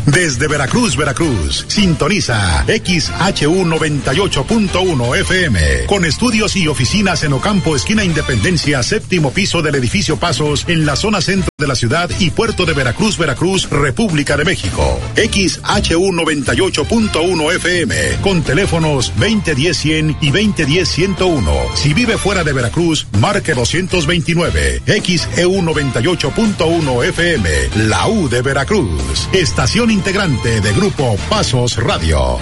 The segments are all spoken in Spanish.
Desde Veracruz, sintoniza XHU 98.1 FM, con estudios y oficinas en Ocampo, esquina Independencia, séptimo piso del edificio Pasos, en la zona centro de la ciudad y puerto de Veracruz, República de México. XHU 98.1 FM, con teléfonos 2010-100 y 2010-101. Si vive fuera de Veracruz, marque 229. XEU 98.1 FM, la U de Veracruz. Estación integrante de Grupo Pasos Radio.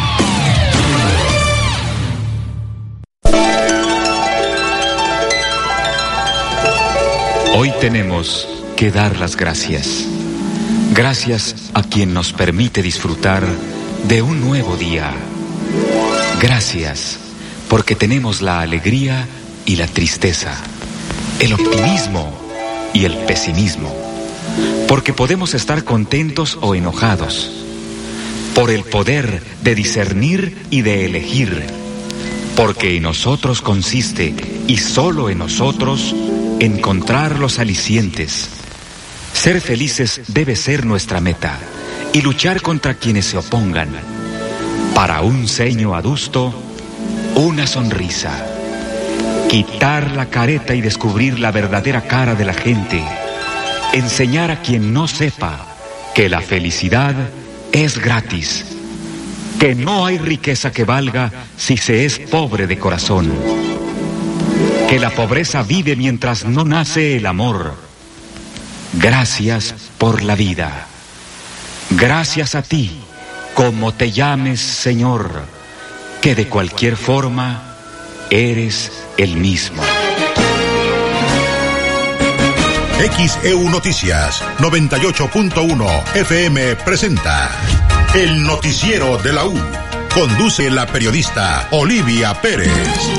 Hoy tenemos que dar las gracias. Gracias a quien nos permite disfrutar de un nuevo día. Gracias porque tenemos la alegría y la tristeza, el optimismo y el pesimismo. Porque podemos estar contentos o enojados, por el poder de discernir y de elegir, porque en nosotros consiste, y solo en nosotros, encontrar los alicientes. Ser felices debe ser nuestra meta, y luchar contra quienes se opongan. Para un ceño adusto, una sonrisa. Quitar la careta y descubrir la verdadera cara de la gente. Enseñar a quien no sepa que la felicidad es gratis, que no hay riqueza que valga si se es pobre de corazón, que la pobreza vive mientras no nace el amor. Gracias por la vida. Gracias a ti, como te llames, Señor, que de cualquier forma eres el mismo. XEU Noticias 98.1 FM presenta El Noticiero de la U. Conduce la periodista Olivia Pérez.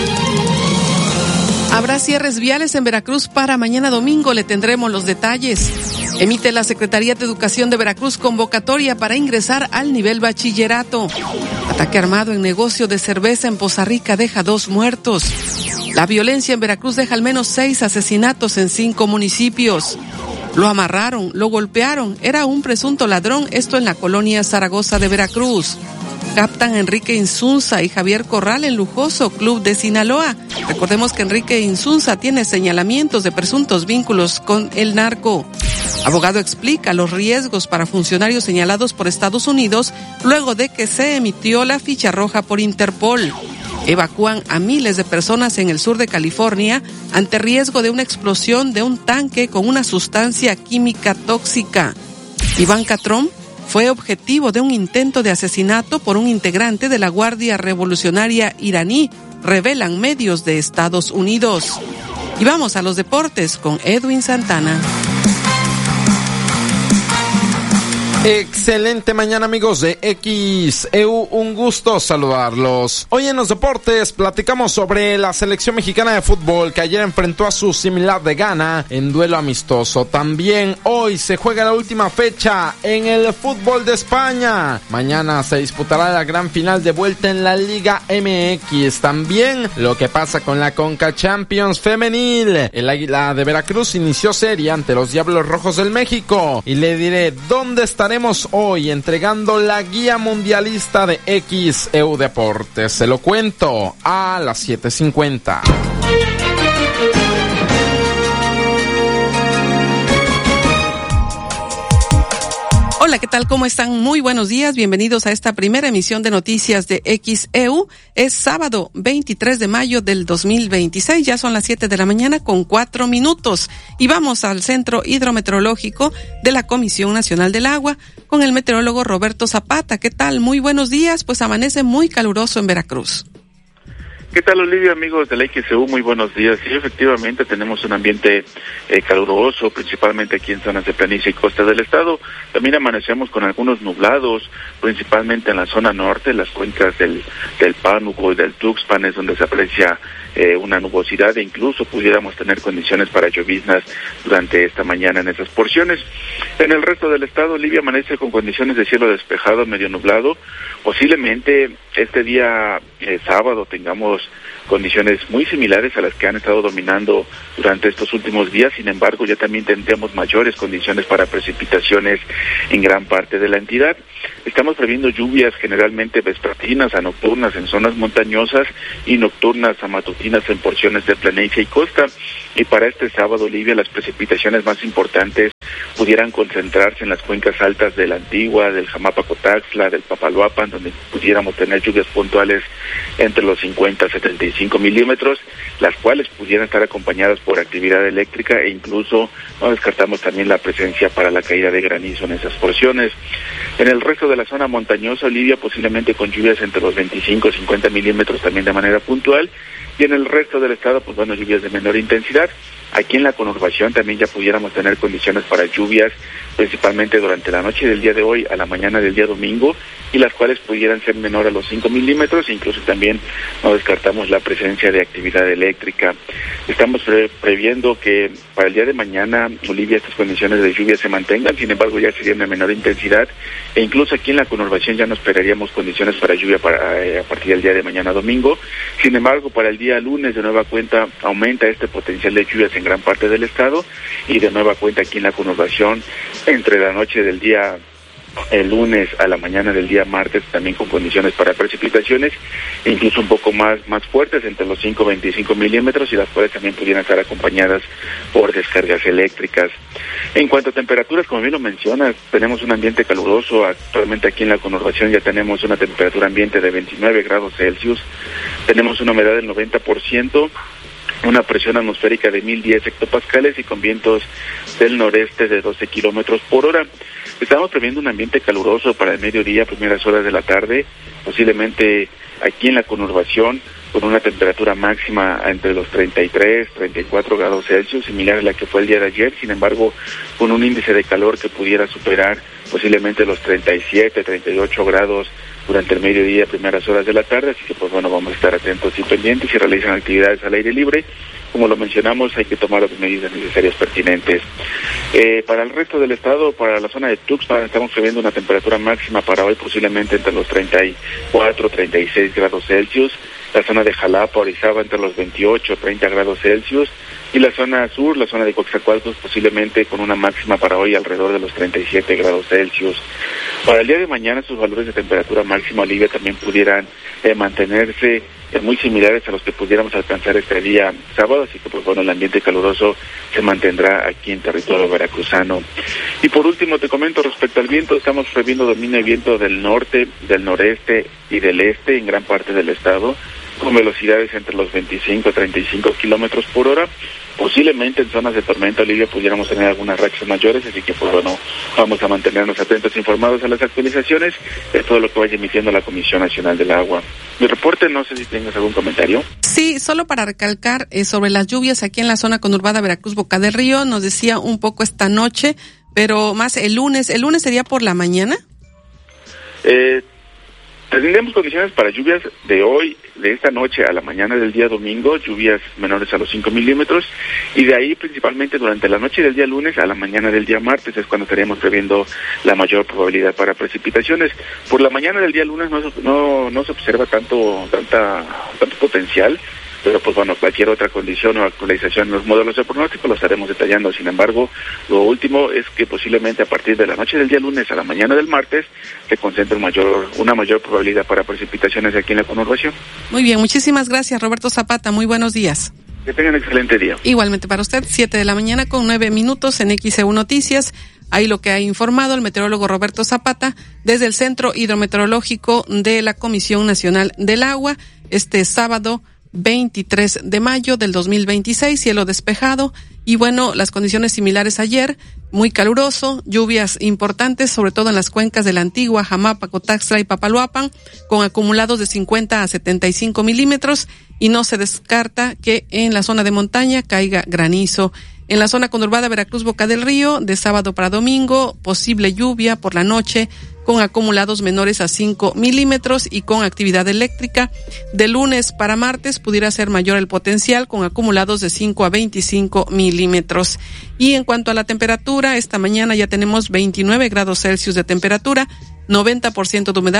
Habrá cierres viales en Veracruz para mañana domingo, le tendremos los detalles. Emite la Secretaría de Educación de Veracruz convocatoria para ingresar al nivel bachillerato. Ataque armado en negocio de cerveza en Poza Rica deja 2 muertos. La violencia en Veracruz deja al menos 6 asesinatos en 5 municipios. Lo amarraron, lo golpearon, era un presunto ladrón, esto en la colonia Zaragoza de Veracruz. Captan a Enrique Insunza y Javier Corral en lujoso club de Sinaloa. Recordemos que Enrique Insunza tiene señalamientos de presuntos vínculos con el narco. Abogado explica los riesgos para funcionarios señalados por Estados Unidos luego de que se emitió la ficha roja por Interpol. Evacúan a miles de personas en el sur de California ante riesgo de una explosión de un tanque con una sustancia química tóxica. Ivanka Trump fue objetivo de un intento de asesinato por un integrante de la Guardia Revolucionaria iraní, revelan medios de Estados Unidos. Y vamos a los deportes con Edwin Santana. Excelente mañana, amigos de XEU, un gusto saludarlos. Hoy en los deportes platicamos sobre la selección mexicana de fútbol que ayer enfrentó a su similar de Ghana en duelo amistoso. También hoy se juega la última fecha en el fútbol de España. Mañana se disputará la gran final de vuelta en la Liga MX. También lo que pasa con la Conca Champions femenil. El Águila de Veracruz inició serie ante los Diablos Rojos del México y le diré dónde estaremos hoy entregando la guía mundialista de XEU Deportes. Se lo cuento a las 7:50. Hola, ¿qué tal? ¿Cómo están? Muy buenos días. Bienvenidos a esta primera emisión de noticias de XEU. Es sábado 23 de mayo del 2026. Ya son las 7 de la mañana con 4 minutos. Y vamos al Centro Hidrometeorológico de la Comisión Nacional del Agua con el meteorólogo Roberto Zapata. ¿Qué tal? Muy buenos días. Pues amanece muy caluroso en Veracruz. ¿Qué tal, Olivia, amigos de la XEU? Muy buenos días. Sí, efectivamente tenemos un ambiente caluroso, principalmente aquí en zonas de planicie y costa del estado. También amanecemos con algunos nublados, principalmente en la zona norte, las cuencas del Pánuco y del Tuxpan es donde se aprecia una nubosidad e incluso pudiéramos tener condiciones para lloviznas durante esta mañana en esas porciones. En el resto del estado, Olivia, amanece con condiciones de cielo despejado, medio nublado. Posiblemente este día sábado tengamos condiciones muy similares a las que han estado dominando durante estos últimos días. Sin embargo, ya también tendremos mayores condiciones para precipitaciones en gran parte de la entidad. Estamos previendo lluvias generalmente vespertinas a nocturnas en zonas montañosas y nocturnas a matutinas en porciones de planicie y costa. Y para este sábado, Olivia, las precipitaciones más importantes pudieran concentrarse en las cuencas altas de la Antigua, del Jamapa-Cotaxtla, del Papaloapan, donde pudiéramos tener lluvias puntuales entre los 50 a 75 milímetros, las cuales pudieran estar acompañadas por actividad eléctrica e incluso no descartamos también la presencia para la caída de granizo en esas porciones. En el resto de la zona montañosa, Olivia, posiblemente con lluvias entre los 25 y 50 milímetros también de manera puntual, y en el resto del estado, pues bueno, lluvias de menor intensidad. Aquí en la conurbación también ya pudiéramos tener condiciones para lluvias, principalmente durante la noche del día de hoy a la mañana del día domingo, y las cuales pudieran ser menor a los 5 milímetros, incluso también no descartamos la presencia de actividad eléctrica. Estamos previendo que para el día de mañana, Olivia, estas condiciones de lluvia se mantengan, sin embargo ya serían de menor intensidad, e incluso aquí en la conurbación ya no esperaríamos condiciones para lluvia a partir del día de mañana domingo. Sin embargo, para el día lunes de nueva cuenta aumenta este potencial de lluvias en gran parte del estado, y de nueva cuenta aquí en la conurbación entre la noche del día el lunes a la mañana del día martes también con condiciones para precipitaciones, e incluso un poco más fuertes, entre los 5 y 25 milímetros, y las cuales también pudieran estar acompañadas por descargas eléctricas. En cuanto a temperaturas, como bien lo mencionas, tenemos un ambiente caluroso. Actualmente aquí en la conurbación ya tenemos una temperatura ambiente de 29 grados Celsius, tenemos una humedad del 90%, una presión atmosférica de 1010 hectopascales y con vientos del noreste de 12 kilómetros por hora. Estamos previendo un ambiente caluroso para el mediodía, primeras horas de la tarde, posiblemente aquí en la conurbación, con una temperatura máxima entre los 33, 34 grados Celsius, similar a la que fue el día de ayer, sin embargo, con un índice de calor que pudiera superar posiblemente los 37, 38 grados durante el mediodía, primeras horas de la tarde, así que pues bueno, vamos a estar atentos y pendientes. Si realizan actividades al aire libre, como lo mencionamos, hay que tomar las medidas necesarias pertinentes. Para el resto del estado, para la zona de Tuxpan, estamos previendo una temperatura máxima para hoy posiblemente entre los 34, 36 grados Celsius, la zona de Jalapa, Orizaba entre los 28, 30 grados Celsius, y la zona sur, la zona de Coatzacoalcos, posiblemente con una máxima para hoy alrededor de los 37 grados Celsius. Para el día de mañana, sus valores de temperatura máxima, Olivia, también pudieran mantenerse muy similares a los que pudiéramos alcanzar este día sábado, así que pues bueno, el ambiente caluroso se mantendrá aquí en territorio veracruzano. Y por último te comento respecto al viento, estamos previendo dominio de viento del norte, del noreste y del este en gran parte del estado, con velocidades entre los 25 a 35 kilómetros por hora. Posiblemente en zonas de tormenta, Olivia, pudiéramos tener algunas rachas mayores, así que pues bueno, vamos a mantenernos atentos e informados a las actualizaciones de todo lo que vaya emitiendo la Comisión Nacional del Agua. Mi reporte, no sé si tengas algún comentario. Sí, solo para recalcar sobre las lluvias aquí en la zona conurbada Veracruz, Boca del Río, nos decía un poco esta noche, pero más el lunes sería por la mañana. Tendremos condiciones para lluvias de hoy, de esta noche a la mañana del día domingo, lluvias menores a los 5 milímetros, y de ahí principalmente durante la noche del día lunes a la mañana del día martes es cuando estaríamos previendo la mayor probabilidad para precipitaciones. Por la mañana del día lunes no se observa tanto potencial, pero pues bueno, cualquier otra condición o actualización en los modelos de pronóstico lo estaremos detallando. Sin embargo, lo último es que posiblemente a partir de la noche del día lunes a la mañana del martes se concentre una mayor probabilidad para precipitaciones aquí en la conurbación. Muy bien, muchísimas gracias, Roberto Zapata, muy buenos días. Que tengan un excelente día. Igualmente para usted, 7 de la mañana con 9 minutos en XEU Noticias. Ahí lo que ha informado el meteorólogo Roberto Zapata desde el Centro Hidrometeorológico de la Comisión Nacional del Agua, este sábado 23 de mayo del 2026, cielo despejado y bueno, las condiciones similares ayer, muy caluroso, lluvias importantes, sobre todo en las cuencas de la Antigua, Jamapa, Cotaxtla y Papaloapan, con acumulados de 50 a 75 milímetros y no se descarta que en la zona de montaña caiga granizo. En la zona conurbada Veracruz, Boca del Río, de sábado para domingo, posible lluvia por la noche, con acumulados menores a 5 milímetros y con actividad eléctrica. De lunes para martes pudiera ser mayor el potencial, con acumulados de 5 a 25 milímetros. Y en cuanto a la temperatura, esta mañana ya tenemos 29 grados Celsius de temperatura, 90% de humedad,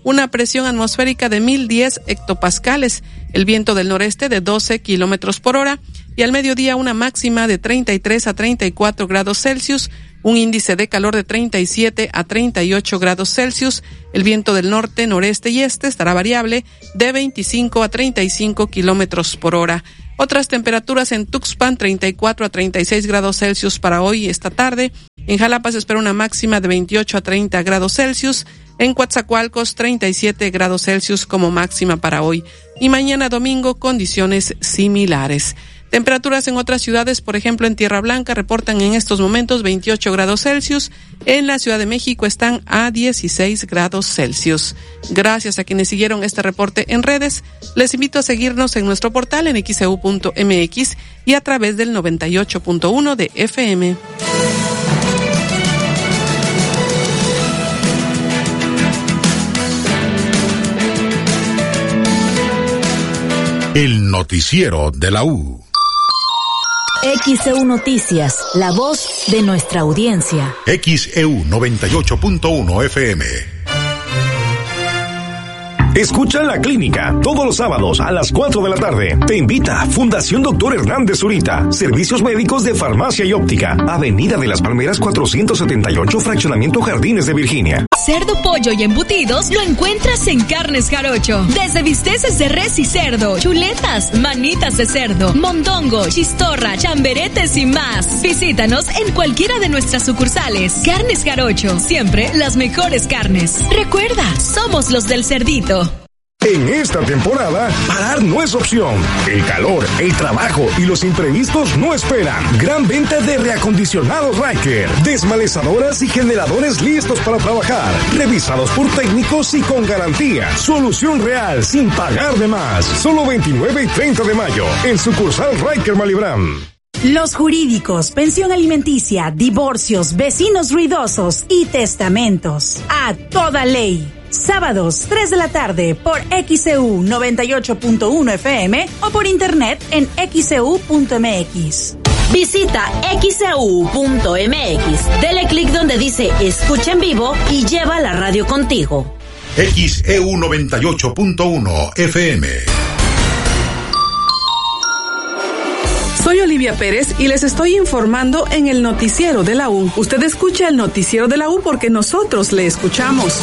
una presión atmosférica de 1010 hectopascales, el viento del noreste de 12 kilómetros por hora y al mediodía una máxima de 33 a 34 grados Celsius, un índice de calor de 37 a 38 grados Celsius, el viento del norte, noreste y este estará variable de 25 a 35 kilómetros por hora. Otras temperaturas en Tuxpan, 34 a 36 grados Celsius para hoy y esta tarde. En Jalapa se espera una máxima de 28 a 30 grados Celsius. En Coatzacoalcos, 37 grados Celsius como máxima para hoy. Y mañana domingo, condiciones similares. Temperaturas en otras ciudades, por ejemplo en Tierra Blanca, reportan en estos momentos 28 grados Celsius. En la Ciudad de México están a 16 grados Celsius. Gracias a quienes siguieron este reporte en redes. Les invito a seguirnos en nuestro portal en xeu.mx y a través del 98.1 de FM. El noticiero de la U. XEU Noticias, la voz de nuestra audiencia. XEU 98.1 FM. Escucha La Clínica, todos los sábados a las 4 de la tarde. Te invita Fundación Dr. Hernández Zurita. Servicios médicos de farmacia y óptica. Avenida de las Palmeras 478, Fraccionamiento Jardines de Virginia. Cerdo, pollo y embutidos lo encuentras en Carnes Jarocho. Desde bisteces de res y cerdo, chuletas, manitas de cerdo, mondongo, chistorra, chamberetes y más. Visítanos en cualquiera de nuestras sucursales. Carnes Jarocho, siempre las mejores carnes. Recuerda, somos los del cerdito. En esta temporada, parar no es opción. El calor, el trabajo y los imprevistos no esperan. Gran venta de reacondicionados Ryker, desmalezadoras y generadores listos para trabajar, revisados por técnicos y con garantía. Solución real, sin pagar de más. Solo 29 y 30 de mayo, en sucursal Ryker Malibran. Los jurídicos, pensión alimenticia, divorcios, vecinos ruidosos y testamentos. A toda ley. Sábados, 3 de la tarde, por XEU 98.1 FM o por internet en xeu.mx. Visita xeu.mx. Dele clic donde dice Escucha en vivo y lleva la radio contigo. XEU 98.1 FM. Soy Olivia Pérez y les estoy informando en el noticiero de la U. Usted escucha el noticiero de la U porque nosotros le escuchamos.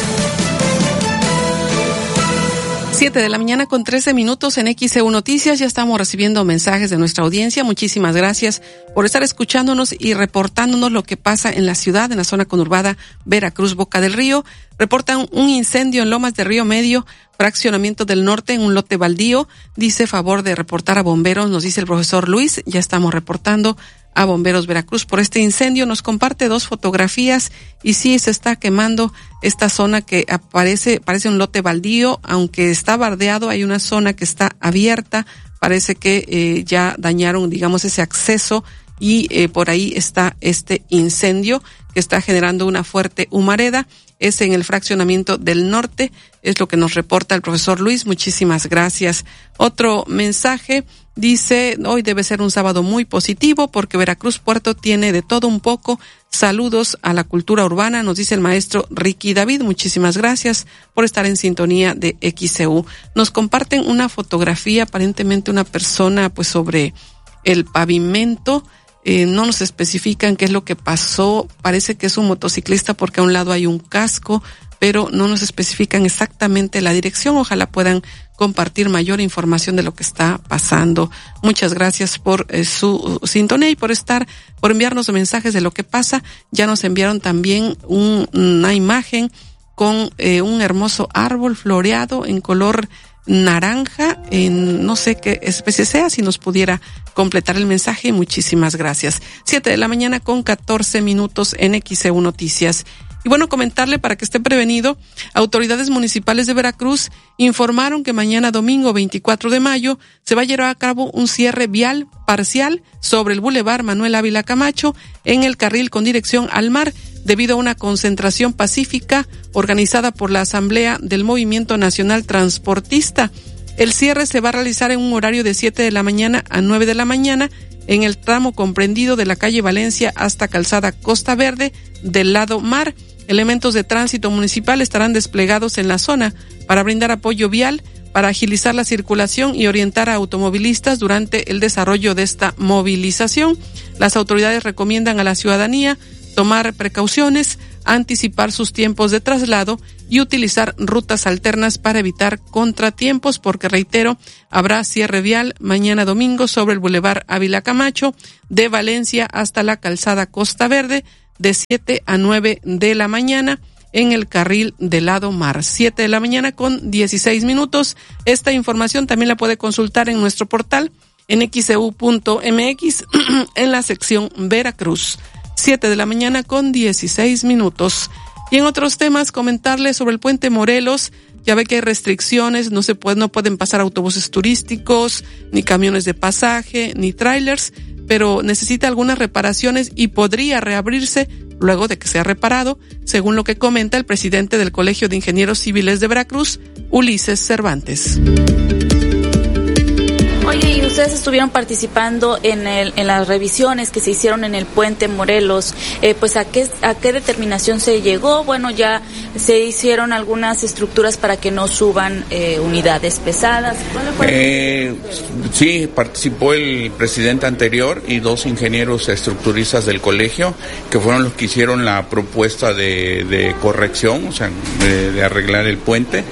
7 de la mañana con 13 minutos en XEU Noticias. Ya estamos recibiendo mensajes de nuestra audiencia. Muchísimas gracias por estar escuchándonos y reportándonos lo que pasa en la ciudad, en la zona conurbada Veracruz, Boca del Río. Reportan un incendio en Lomas de Río Medio, fraccionamiento del norte, en un lote baldío. Dice favor de reportar a bomberos, nos dice el profesor Luis. Ya estamos reportando a Bomberos Veracruz por este incendio. Nos comparte 2 fotografías y sí se está quemando esta zona que parece un lote baldío, aunque está bardeado, hay una zona que está abierta, parece que ya dañaron, digamos, ese acceso y por ahí está este incendio que está generando una fuerte humareda. Es en el fraccionamiento del norte, es lo que nos reporta el profesor Luis. Muchísimas gracias. Otro mensaje dice, hoy debe ser un sábado muy positivo porque Veracruz Puerto tiene de todo un poco. Saludos a la cultura urbana, nos dice el maestro Ricky David. Muchísimas gracias por estar en sintonía de XEU. Nos comparten una fotografía, aparentemente una persona pues sobre el pavimento. No nos especifican qué es lo que pasó, parece que es un motociclista porque a un lado hay un casco, pero no nos especifican exactamente la dirección. Ojalá puedan compartir mayor información de lo que está pasando. Muchas gracias por su sintonía y por enviarnos mensajes de lo que pasa. Ya nos enviaron también una imagen con un hermoso árbol floreado en color naranja, en no sé qué especie sea, si nos pudiera completar el mensaje. Muchísimas gracias. 7 de la mañana con 14 minutos en XEU Noticias. Y bueno, comentarle para que esté prevenido, autoridades municipales de Veracruz informaron que mañana domingo 24 de mayo se va a llevar a cabo un cierre vial parcial sobre el Boulevard Manuel Ávila Camacho en el carril con dirección al mar, debido a una concentración pacífica organizada por la Asamblea del Movimiento Nacional Transportista. El cierre se va a realizar en un horario de 7 de la mañana a 9 de la mañana en el tramo comprendido de la calle Valencia hasta Calzada Costa Verde del lado mar. elementos de tránsito municipal estarán desplegados en la zona para brindar apoyo vial, para agilizar la circulación y orientar a automovilistas durante el desarrollo de esta movilización. Las autoridades recomiendan a la ciudadanía tomar precauciones, anticipar sus tiempos de traslado y utilizar rutas alternas para evitar contratiempos, porque reitero, habrá cierre vial mañana domingo sobre el Boulevard Ávila Camacho, de Valencia hasta la calzada Costa Verde, de 7 a 9 de la mañana en el carril del lado mar. 7 de la mañana con 16 minutos. Esta información también la puede consultar en nuestro portal en xeu.mx en la sección Veracruz. 7 de la mañana con 16 minutos. Y en otros temas, comentarles sobre el puente Morelos. Ya ve que hay restricciones, no pueden pasar autobuses turísticos, ni camiones de pasaje, ni trailers, pero necesita algunas reparaciones y podría reabrirse luego de que sea reparado, según lo que comenta el presidente del Colegio de Ingenieros Civiles de Veracruz, Ulises Cervantes. Oye, y ustedes estuvieron participando en las revisiones que se hicieron en el puente Morelos, pues ¿a qué determinación se llegó? Bueno, ya se hicieron algunas estructuras para que no suban unidades pesadas. Sí, participó el presidente anterior y 2 ingenieros estructuristas del colegio, que fueron los que hicieron la propuesta de corrección, o sea, de arreglar el puente.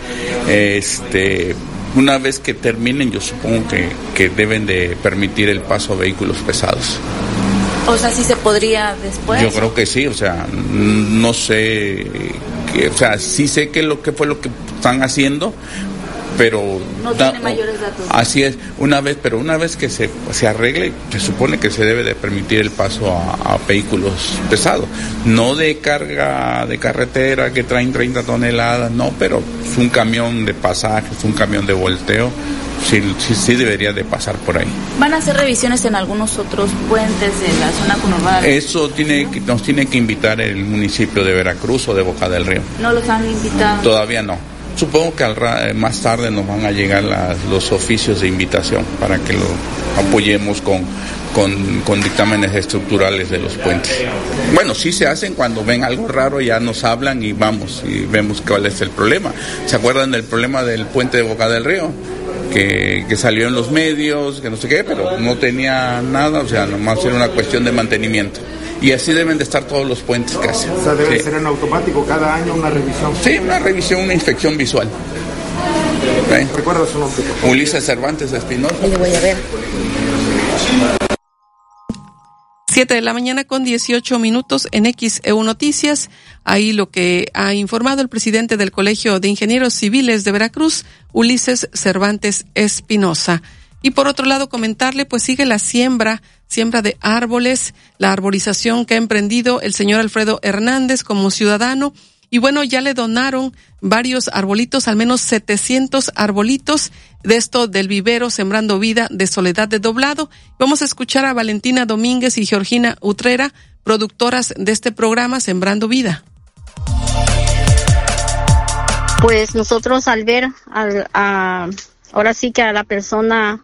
Una vez que terminen, yo supongo que deben de permitir el paso a vehículos pesados. O sea, ¿sí se podría después? Yo creo que sí, o sea, no sé, sí sé qué fue lo que están haciendo, pero no tiene mayores datos. Así es, una vez que se arregle, se supone que se debe de permitir el paso a vehículos pesados, no de carga de carretera que traen 30 toneladas, no, pero es un camión de pasajes, un camión de volteo, sí debería de pasar por ahí. ¿Van a hacer revisiones en algunos otros puentes de la zona conurbada? Eso nos tiene que invitar el municipio de Veracruz o de Boca del Río. ¿No los han invitado? Todavía no. Supongo que más tarde nos van a llegar los oficios de invitación para que lo apoyemos con dictámenes estructurales de los puentes. Bueno, sí se hacen cuando ven algo raro, ya nos hablan y vamos y vemos cuál es el problema. ¿Se acuerdan del problema del puente de Boca del Río? Que salió en los medios, que no sé qué, pero no tenía nada, o sea, nomás era una cuestión de mantenimiento. Y así deben de estar todos los puentes casi. O sea, debe ser en automático, cada año una revisión. Sí, una inspección visual. ¿Okay? ¿Recuerda su nombre? Ulises Cervantes Espinosa. Le voy a ver. 7 de la mañana con 18 minutos en XEU Noticias. Ahí lo que ha informado el presidente del Colegio de Ingenieros Civiles de Veracruz, Ulises Cervantes Espinosa. Y por otro lado, comentarle, pues sigue la siembra de árboles, la arborización que ha emprendido el señor Alfredo Hernández como ciudadano. Y bueno, ya le donaron varios arbolitos, al menos 700 arbolitos de esto del vivero Sembrando Vida de Soledad de Doblado. Vamos a escuchar a Valentina Domínguez y Georgina Utrera, productoras de este programa Sembrando Vida. Pues nosotros al ver ahora sí que a la persona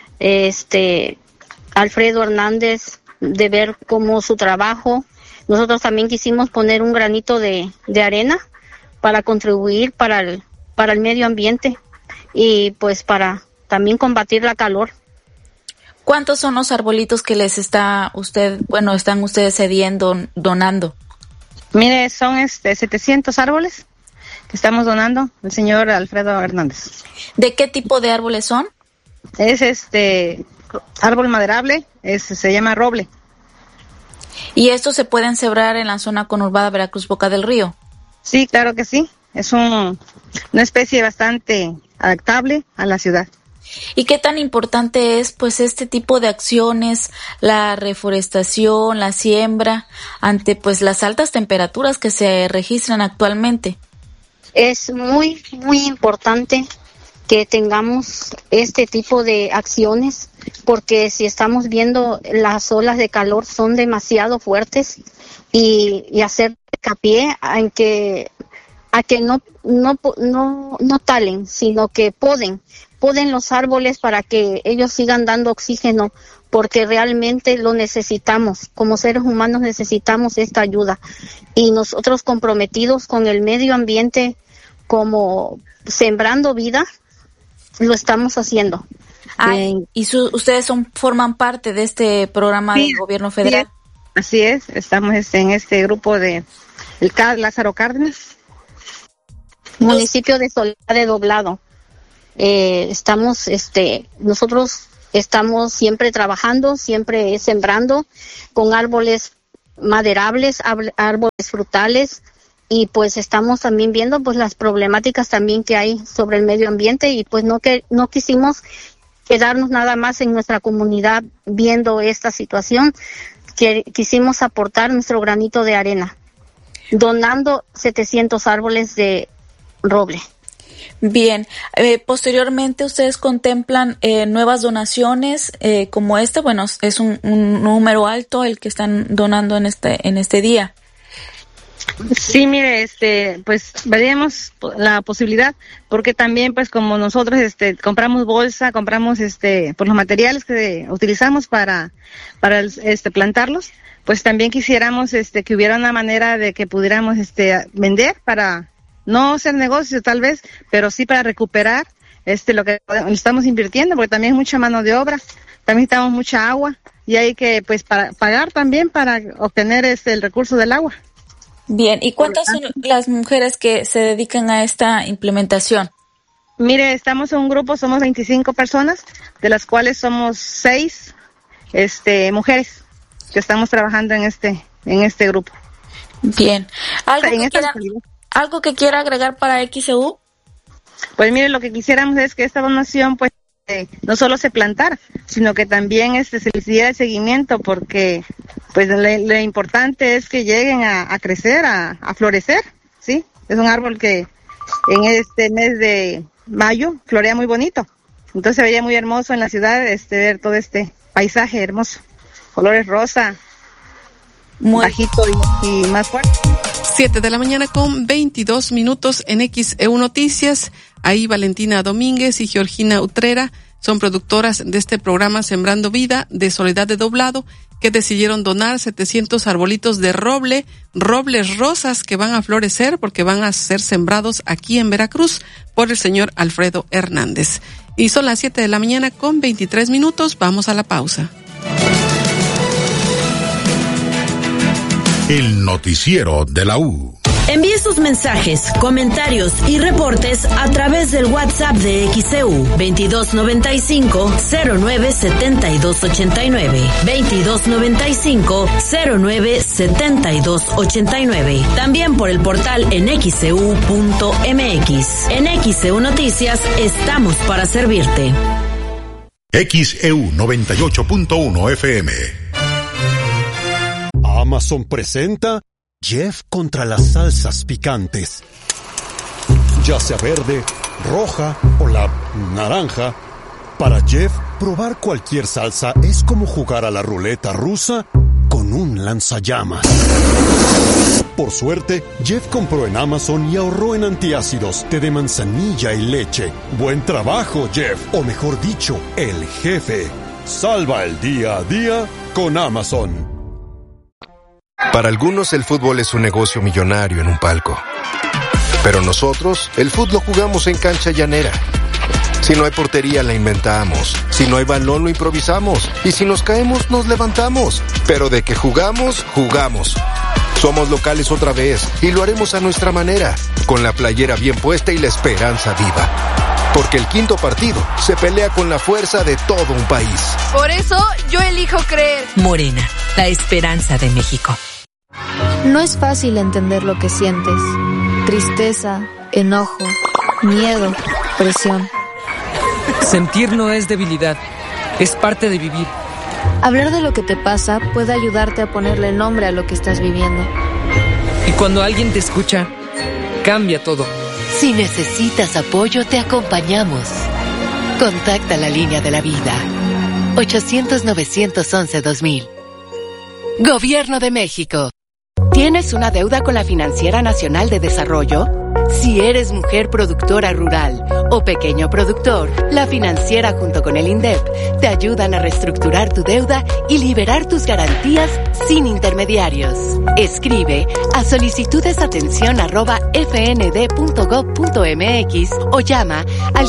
Alfredo Hernández, de ver cómo su trabajo, nosotros también quisimos poner un granito de arena para contribuir para el medio ambiente y pues para también combatir la calor. ¿Cuántos son los arbolitos que están ustedes cediendo, donando? Mire, son 700 árboles que estamos donando el señor Alfredo Hernández. ¿De qué tipo de árboles son? Es árbol maderable, se llama roble. ¿Y estos se pueden sembrar en la zona conurbada Veracruz Boca del Río? Sí, claro que sí. Es una especie bastante adaptable a la ciudad. ¿Y qué tan importante es pues este tipo de acciones, la reforestación, la siembra, ante pues las altas temperaturas que se registran actualmente? Es muy, muy importante que tengamos este tipo de acciones, porque si estamos viendo las olas de calor son demasiado fuertes y hacer hincapié a que no talen, sino que poden los árboles para que ellos sigan dando oxígeno, porque realmente lo necesitamos. Como seres humanos necesitamos esta ayuda. Y nosotros comprometidos con el medio ambiente, como Sembrando Vida, lo estamos haciendo. Ustedes forman parte de este programa del gobierno federal. Así es, estamos en este grupo de el Lázaro Cárdenas, municipio de Soledad de Doblado. Nosotros estamos siempre trabajando, siempre sembrando con árboles maderables, árboles frutales, y pues estamos también viendo pues las problemáticas también que hay sobre el medio ambiente, y pues no quisimos quedarnos nada más en nuestra comunidad viendo esta situación, que quisimos aportar nuestro granito de arena, donando 700 árboles de roble. Bien, posteriormente ustedes contemplan nuevas donaciones como esta. Bueno, es un número alto el que están donando en este día. Sí, mire, pues veríamos la posibilidad, porque también pues como nosotros compramos bolsa, compramos pues los materiales que utilizamos para plantarlos, pues también quisiéramos que hubiera una manera de que pudiéramos vender, para no hacer negocio tal vez, pero sí para recuperar lo que estamos invirtiendo, porque también es mucha mano de obra, también necesitamos mucha agua, y hay que pues para pagar también para obtener el recurso del agua. Bien, ¿y cuántas son las mujeres que se dedican a esta implementación? Mire, estamos en un grupo, somos 25 personas, de las cuales somos 6 mujeres que estamos trabajando en este grupo. Bien. ¿Algo que quiera agregar para XEU? Pues mire, lo que quisiéramos es que esta donación pues no solo se plantara, sino que también se les diera el seguimiento, porque pues lo importante es que lleguen a crecer, a florecer, ¿sí? Es un árbol que en este mes de mayo florea muy bonito, entonces se veía muy hermoso en la ciudad ver todo este paisaje hermoso, colores rosa, muy bajito y más fuerte. 7 de la mañana con 22 minutos en XEU Noticias. Ahí Valentina Domínguez y Georgina Utrera son productoras de este programa Sembrando Vida de Soledad de Doblado, que decidieron donar 700 arbolitos de robles rosas que van a florecer porque van a ser sembrados aquí en Veracruz por el señor Alfredo Hernández. Y son las 7 de la mañana con 23 minutos. Vamos a la pausa. El noticiero de la U. Envíe sus mensajes, comentarios y reportes a través del WhatsApp de XEU 2295-097289. 2295-097289. También por el portal en XEU.mx. En XEU Noticias estamos para servirte. XEU 98.1 FM. Amazon presenta Jeff contra las salsas picantes. Ya sea verde, roja o la naranja, para Jeff probar cualquier salsa es como jugar a la ruleta rusa con un lanzallamas. Por suerte, Jeff compró en Amazon y ahorró en antiácidos, té de manzanilla y leche. Buen trabajo, Jeff, o mejor dicho, el jefe. Salva el día a día con Amazon. Para algunos el fútbol es un negocio millonario en un palco. Pero nosotros, el fútbol lo jugamos en cancha llanera. Si no hay portería, la inventamos. Si no hay balón, lo improvisamos. Y si nos caemos, nos levantamos. Pero de que jugamos, jugamos. Somos locales otra vez y lo haremos a nuestra manera, con la playera bien puesta y la esperanza viva. Porque el quinto partido se pelea con la fuerza de todo un país. Por eso yo elijo creer. Morena, la esperanza de México. No es fácil entender lo que sientes. Tristeza, enojo, miedo, presión. Sentir no es debilidad, es parte de vivir. Hablar de lo que te pasa puede ayudarte a ponerle nombre a lo que estás viviendo. Y cuando alguien te escucha, cambia todo. Si necesitas apoyo, te acompañamos. Contacta la línea de la vida. 800-911-2000. Gobierno de México. ¿Tienes una deuda con la Financiera Nacional de Desarrollo? Si eres mujer productora rural o pequeño productor, la Financiera junto con el INDEP te ayudan a reestructurar tu deuda y liberar tus garantías sin intermediarios. Escribe a solicitudesatención@fnd.gov.mx o llama al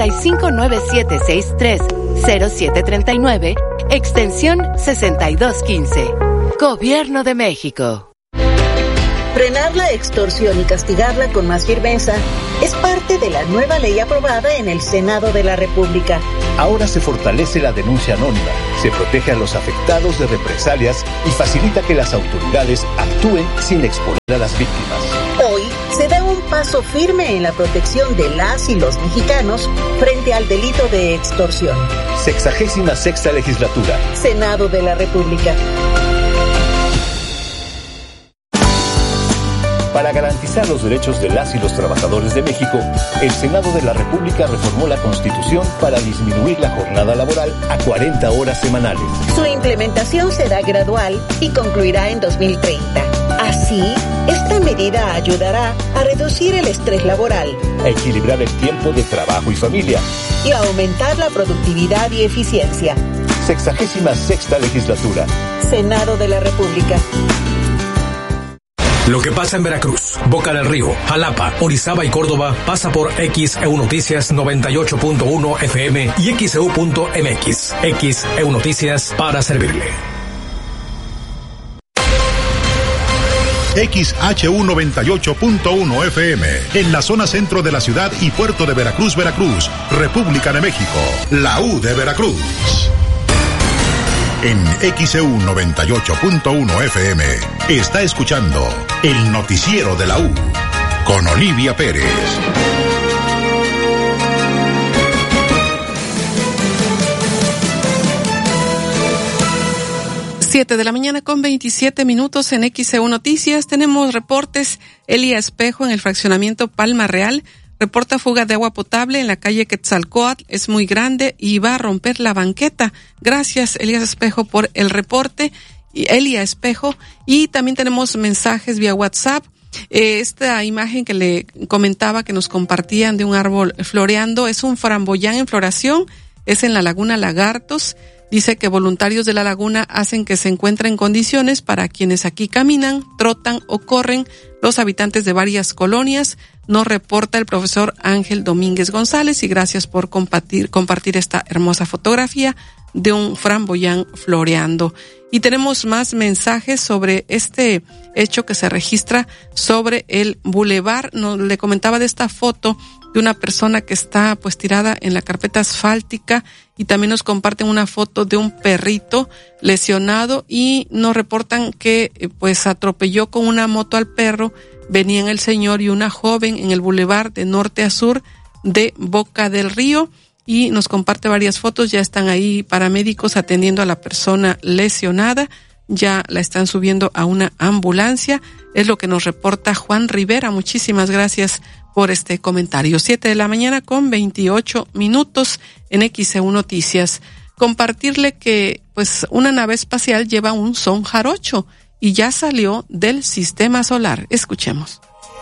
5597630739, extensión 6215. Gobierno de México. Frenar la extorsión y castigarla con más firmeza es parte de la nueva ley aprobada en el Senado de la República. Ahora se fortalece la denuncia anónima, se protege a los afectados de represalias y facilita que las autoridades actúen sin exponer a las víctimas. Hoy se da un paso firme en la protección de las y los mexicanos frente al delito de extorsión. 66ª Legislatura. Senado de la República. Para garantizar los derechos de las y los trabajadores de México, el Senado de la República reformó la Constitución para disminuir la jornada laboral a 40 horas semanales. Su implementación será gradual y concluirá en 2030. Así, esta medida ayudará a reducir el estrés laboral, a equilibrar el tiempo de trabajo y familia y a aumentar la productividad y eficiencia. 66ª Legislatura. Senado de la República. Lo que pasa en Veracruz, Boca del Río, Jalapa, Orizaba y Córdoba pasa por XEU Noticias 98.1 FM y XEU.mx. XEU Noticias para servirle. XHU 98.1 FM, en la zona centro de la ciudad y puerto de Veracruz, Veracruz, República de México, la U de Veracruz. En XEU 98.1 FM está escuchando el noticiero de la U con Olivia Pérez. 7 de la mañana con 27 minutos en XEU Noticias. Tenemos reportes. Elia Espejo en el fraccionamiento Palma Real reporta fuga de agua potable en la calle Quetzalcóatl. Es muy grande y va a romper la banqueta. Gracias, Elías Espejo, por el reporte. Elia Espejo. Y también tenemos mensajes vía WhatsApp. Esta imagen que le comentaba que nos compartían de un árbol floreando es un framboyán en floración. Es en la Laguna Lagartos. Dice que voluntarios de la laguna hacen que se encuentren en condiciones para quienes aquí caminan, trotan o corren los habitantes de varias colonias. Nos reporta el profesor Ángel Domínguez González y gracias por compartir esta hermosa fotografía de un framboyán floreando. Y tenemos más mensajes sobre este hecho que se registra sobre el bulevar. Le comentaba de esta foto de una persona que está pues tirada en la carpeta asfáltica y también nos comparten una foto de un perrito lesionado y nos reportan que pues atropelló con una moto al perro. Venían el señor y una joven en el bulevar de norte a sur de Boca del Río y nos comparte varias fotos. Ya están ahí paramédicos atendiendo a la persona lesionada. Ya la están subiendo a una ambulancia. Es lo que nos reporta Juan Rivera. Muchísimas gracias por este comentario. 7 de la mañana con 28 minutos en XEU Noticias. Compartirle que pues una nave espacial lleva un son jarocho y ya salió del sistema solar. Escuchemos.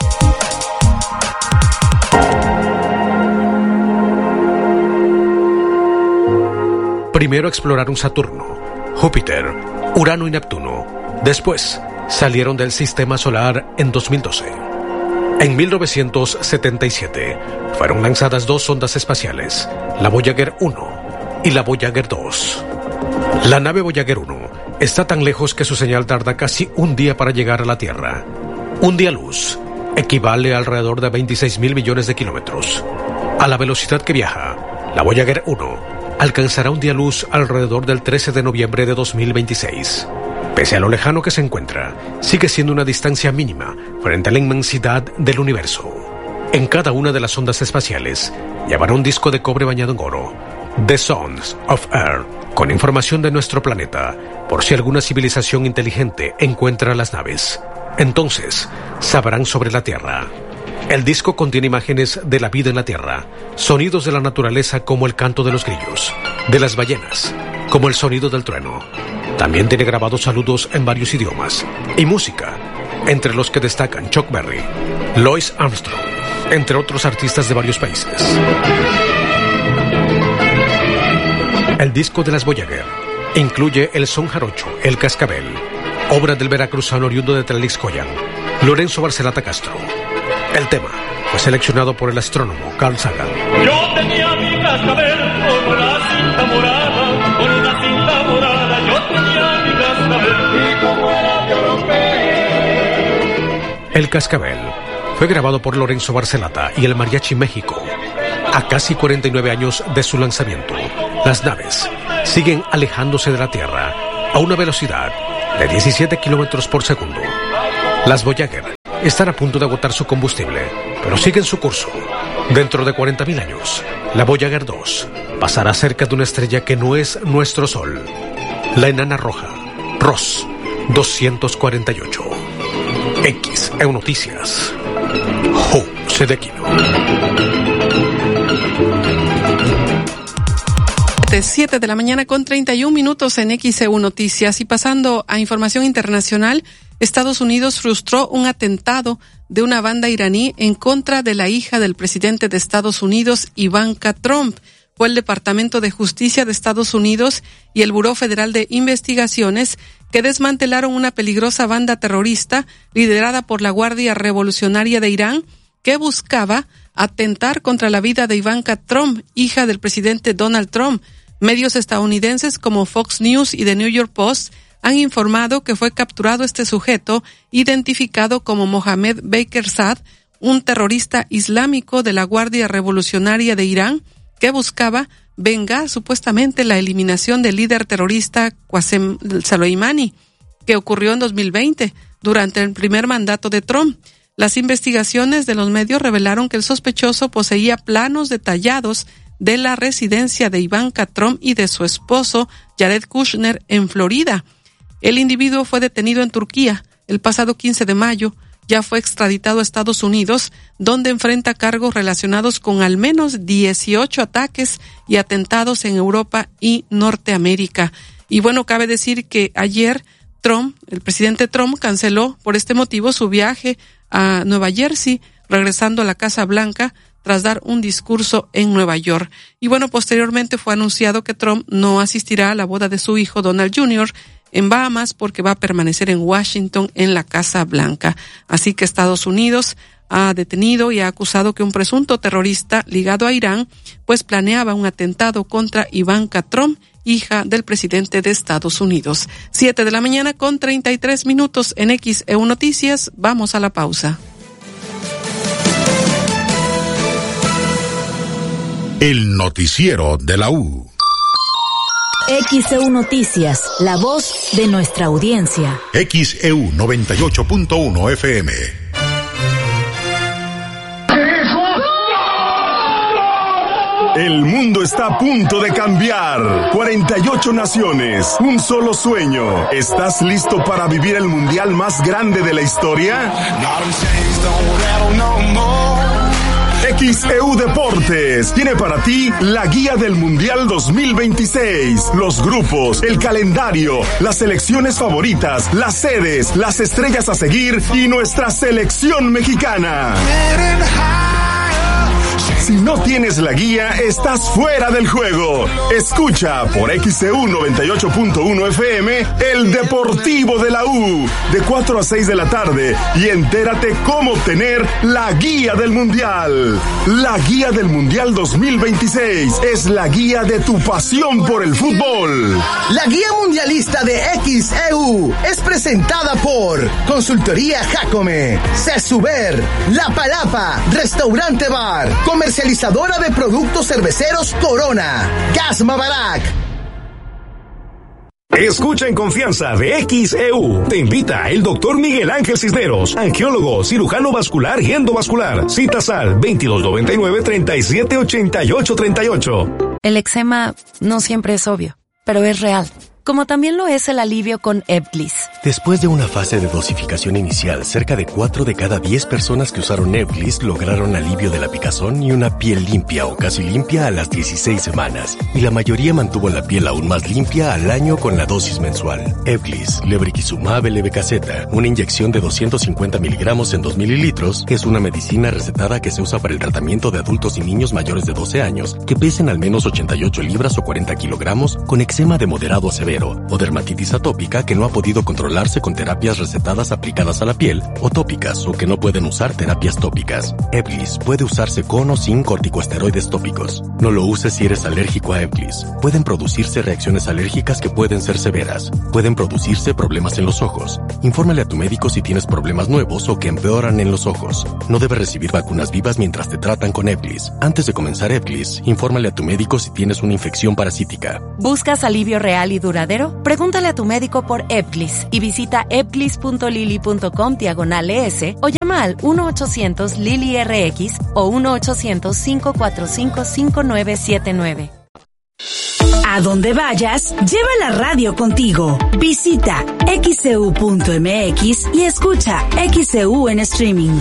Primero exploraron Saturno, Júpiter, Urano y Neptuno. Después salieron del sistema solar en 2012. En 1977 fueron lanzadas 2 sondas espaciales, la Voyager 1 y la Voyager 2. La nave Voyager 1 está tan lejos que su señal tarda casi un día para llegar a la Tierra. Un día luz equivale a alrededor de 26,000 millones de kilómetros. A la velocidad que viaja, la Voyager 1 alcanzará un día luz alrededor del 13 de noviembre de 2026. Pese a lo lejano que se encuentra, sigue siendo una distancia mínima frente a la inmensidad del universo. En cada una de las sondas espaciales llevará un disco de cobre bañado en oro, The Sons of Earth, con información de nuestro planeta, por si alguna civilización inteligente encuentra las naves. Entonces, sabrán sobre la Tierra. El disco contiene imágenes de la vida en la Tierra, sonidos de la naturaleza como el canto de los grillos, de las ballenas, como el sonido del trueno. También tiene grabados saludos en varios idiomas y música, entre los que destacan Chuck Berry, Louis Armstrong, entre otros artistas de varios países. El disco de las Voyager incluye el son jarocho, el cascabel, obra del veracruzano oriundo de Tlalixcoyan, Lorenzo Barcelata Castro. El tema fue seleccionado por el astrónomo Carl Sagan. Yo tenía mi cascabel con una cinta morada, con una cinta morada, yo tenía mi cascabel y como era de europeo. El cascabel fue grabado por Lorenzo Barcelata y el Mariachi México. A casi 49 años de su lanzamiento, las naves siguen alejándose de la Tierra a una velocidad de 17 kilómetros por segundo. Las Voyager están a punto de agotar su combustible, pero siguen su curso. Dentro de 40.000 años, la Voyager 2 pasará cerca de una estrella que no es nuestro Sol, la enana roja, Ross 248. XEU Noticias. José de Quino. 7 de la mañana con 31 minutos en XEU Noticias. Y pasando a información internacional, Estados Unidos frustró un atentado de una banda iraní en contra de la hija del presidente de Estados Unidos, Ivanka Trump. Fue el Departamento de Justicia de Estados Unidos y el Buró Federal de Investigaciones que desmantelaron una peligrosa banda terrorista liderada por la Guardia Revolucionaria de Irán que buscaba atentar contra la vida de Ivanka Trump, hija del presidente Donald Trump. Medios estadounidenses como Fox News y The New York Post han informado que fue capturado este sujeto, identificado como Mohammed Bakerzad, un terrorista islámico de la Guardia Revolucionaria de Irán, que buscaba vengar supuestamente la eliminación del líder terrorista Qasem Soleimani, que ocurrió en 2020, durante el primer mandato de Trump. Las investigaciones de los medios revelaron que el sospechoso poseía planos detallados de la residencia de Ivanka Trump y de su esposo Jared Kushner en Florida. El individuo fue detenido en Turquía el pasado 15 de mayo, ya fue extraditado a Estados Unidos, donde enfrenta cargos relacionados con al menos 18 ataques y atentados en Europa y Norteamérica. Y bueno, cabe decir que ayer el presidente Trump canceló por este motivo su viaje a Nueva Jersey, regresando a la Casa Blanca tras dar un discurso en Nueva York. Y bueno, posteriormente fue anunciado que Trump no asistirá a la boda de su hijo Donald Jr. en Bahamas porque va a permanecer en Washington en la Casa Blanca. Así que Estados Unidos ha detenido y ha acusado que un presunto terrorista ligado a Irán pues planeaba un atentado contra Ivanka Trump, hija del presidente de Estados Unidos. 7 de la mañana con 33 minutos en XEU Noticias. Vamos a la pausa. El noticiero de la U. XEU Noticias, la voz de nuestra audiencia. XEU 98.1 FM. El mundo está a punto de cambiar. 48 naciones, un solo sueño. ¿Estás listo para vivir el mundial más grande de la historia? XEU Deportes tiene para ti la guía del Mundial 2026, los grupos, el calendario, las selecciones favoritas, las sedes, las estrellas a seguir y nuestra selección mexicana. Si no tienes la guía, estás fuera del juego. Escucha por XEU 98.1 FM el Deportivo de la U de 4 a 6 de la tarde y entérate cómo obtener la guía del Mundial. La guía del Mundial 2026 es la guía de tu pasión por el fútbol. La guía mundialista de XEU es presentada por Consultoría Jacome, Cesuber, La Palapa, Restaurante Bar, comercializadora de productos cerveceros Corona, Gas Mavarac. Escucha en confianza de XEU. Te invita el doctor Miguel Ángel Cisneros, angiólogo, cirujano vascular y endovascular. Citas al 2299-378838. El eczema no siempre es obvio, pero es real. como también lo es el alivio con Ebglyss. Después de una fase de dosificación inicial, cerca de 4 de cada 10 personas que usaron Ebglyss lograron alivio de la picazón y una piel limpia o casi limpia a las 16 semanas. Y la mayoría mantuvo la piel aún más limpia al año con la dosis mensual. Ebglyss, lebrikizumab LB-Caseta, una inyección de 250 miligramos en 2 mililitros, es una medicina recetada que se usa para el tratamiento de adultos y niños mayores de 12 años que pesen al menos 88 libras o 40 kilogramos con eczema de moderado a severo o dermatitis atópica que no ha podido controlarse con terapias recetadas aplicadas a la piel o tópicas o que no pueden usar terapias tópicas. Ebglyss puede usarse con o sin corticosteroides tópicos. No lo uses si eres alérgico a Ebglyss. Pueden producirse reacciones alérgicas que pueden ser severas. Pueden producirse problemas en los ojos. Infórmale a tu médico si tienes problemas nuevos o que empeoran en los ojos. No debes recibir vacunas vivas mientras te tratan con Ebglyss. Antes de comenzar Ebglyss, infórmale a tu médico si tienes una infección parasítica. ¿Buscas alivio real y duradero? Pregúntale a tu médico por Ebglyss y visita ebglyss.lily.com/ES o llama al 1-800-LILY-RX o 1-800-545-5979. A donde vayas, lleva la radio contigo. Visita xcu.mx y escucha XEU en streaming.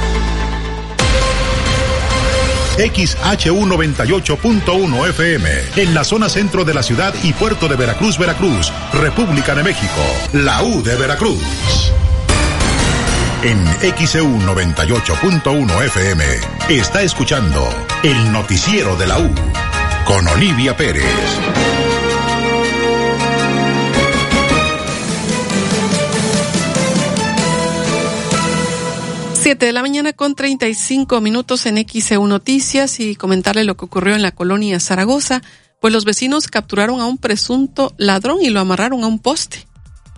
XHU 98.1 FM, en la zona centro de la ciudad y puerto de Veracruz, Veracruz, República de México, la U de Veracruz. En XEU 98.1 FM, está escuchando el noticiero de la U, con Olivia Pérez. 7 de la mañana con 35 minutos en XEU Noticias, y comentarle lo que ocurrió en la colonia Zaragoza, pues los vecinos capturaron a un presunto ladrón y lo amarraron a un poste.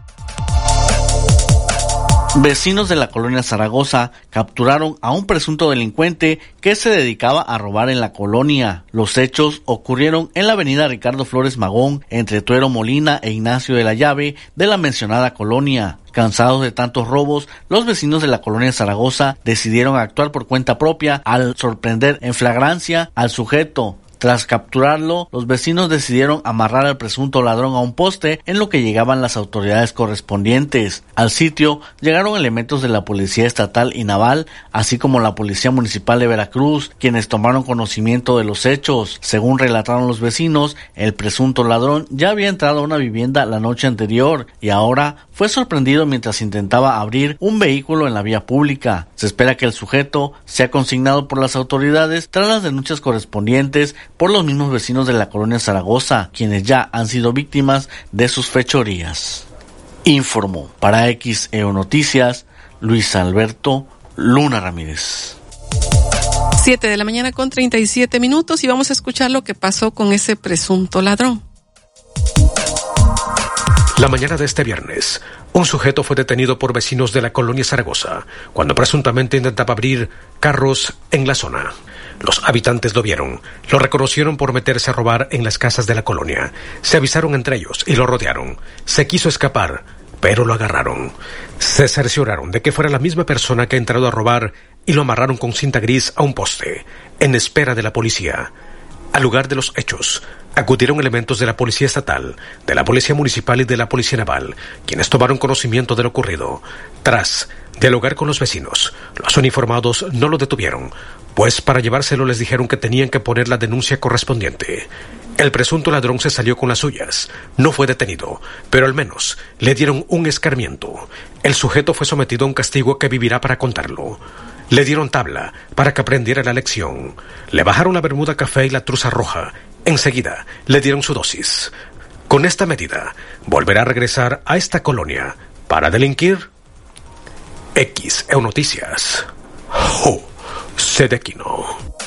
Vecinos de la colonia Zaragoza capturaron a un presunto delincuente que se dedicaba a robar en la colonia. Los hechos ocurrieron en la avenida Ricardo Flores Magón, entre Tuero Molina e Ignacio de la Llave de la mencionada colonia. Cansados de tantos robos, los vecinos de la colonia Zaragoza decidieron actuar por cuenta propia al sorprender en flagrancia al sujeto. Tras capturarlo, los vecinos decidieron amarrar al presunto ladrón a un poste, en lo que llegaban las autoridades correspondientes. Al sitio llegaron elementos de la Policía Estatal y Naval, así como la Policía Municipal de Veracruz, quienes tomaron conocimiento de los hechos. Según relataron los vecinos, el presunto ladrón ya había entrado a una vivienda la noche anterior y ahora fue sorprendido mientras intentaba abrir un vehículo en la vía pública. Se espera que el sujeto sea consignado por las autoridades tras las denuncias correspondientes por los mismos vecinos de la colonia Zaragoza, quienes ya han sido víctimas de sus fechorías. Informó para XEU Noticias Luis Alberto Luna Ramírez. 7 de la mañana con 37 minutos y vamos a escuchar lo que pasó con ese presunto ladrón. La mañana de este viernes, un sujeto fue detenido por vecinos de la colonia Zaragoza cuando presuntamente intentaba abrir carros en la zona. Los habitantes lo vieron, lo reconocieron por meterse a robar en las casas de la colonia. Se avisaron entre ellos y lo rodearon. Se quiso escapar, pero lo agarraron. Se cercioraron de que fuera la misma persona que ha entrado a robar y lo amarraron con cinta gris a un poste, en espera de la policía. Al lugar de los hechos, acudieron elementos de la Policía Estatal, de la Policía Municipal y de la Policía Naval, quienes tomaron conocimiento de lo ocurrido. Tras dialogar con los vecinos, los uniformados no lo detuvieron, pues para llevárselo les dijeron que tenían que poner la denuncia correspondiente. El presunto ladrón se salió con las suyas. No fue detenido, pero al menos le dieron un escarmiento. El sujeto fue sometido a un castigo que vivirá para contarlo. Le dieron tabla para que aprendiera la lección. Le bajaron la bermuda café y la truza roja. Enseguida le dieron su dosis. Con esta medida, volverá a regresar a esta colonia para delinquir. XEU Noticias. Sedequino.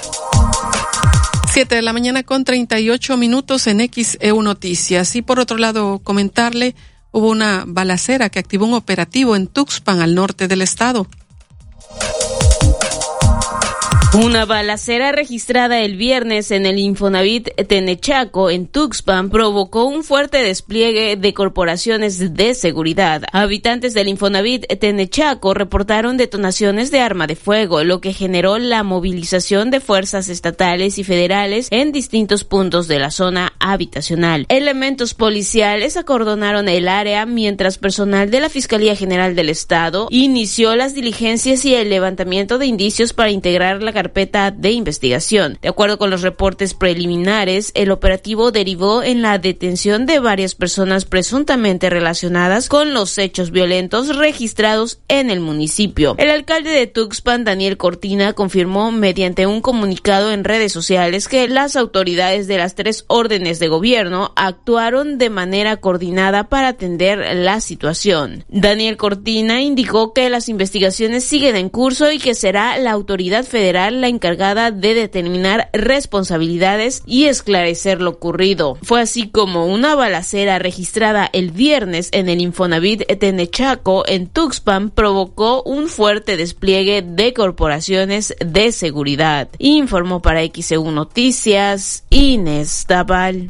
7 de la mañana con 38 minutos en XEU Noticias. Y por otro lado, comentarle, hubo una balacera que activó un operativo en Tuxpan, al norte del estado. Una balacera registrada el viernes en el Infonavit Tenechaco, en Tuxpan, provocó un fuerte despliegue de corporaciones de seguridad. Habitantes del Infonavit Tenechaco reportaron detonaciones de arma de fuego, lo que generó la movilización de fuerzas estatales y federales en distintos puntos de la zona habitacional. Elementos policiales acordonaron el área mientras personal de la Fiscalía General del Estado inició las diligencias y el levantamiento de indicios para integrar la carpeta de investigación. De acuerdo con los reportes preliminares, el operativo derivó en la detención de varias personas presuntamente relacionadas con los hechos violentos registrados en el municipio. El alcalde de Tuxpan, Daniel Cortina, confirmó mediante un comunicado en redes sociales que las autoridades de las 3 órdenes de gobierno actuaron de manera coordinada para atender la situación. Daniel Cortina indicó que las investigaciones siguen en curso y que será la autoridad federal la encargada de determinar responsabilidades y esclarecer lo ocurrido. Fue así como una balacera registrada el viernes en el Infonavit Tenechaco, en Tuxpan, provocó un fuerte despliegue de corporaciones de seguridad. Informó para XEU Noticias, Inés Tabal.